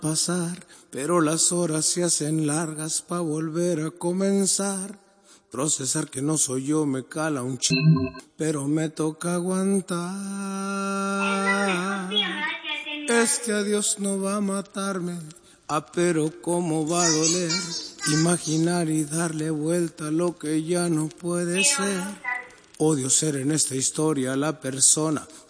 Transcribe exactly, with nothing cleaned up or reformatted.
pasar, pero las horas se hacen largas pa' volver a comenzar. Procesar que no soy yo me cala un ch... pero me toca aguantar. Este adiós no va a matarme, ah, pero cómo va a doler. Imaginar y darle vuelta a lo que ya no puede ser. Odio ser en esta historia la persona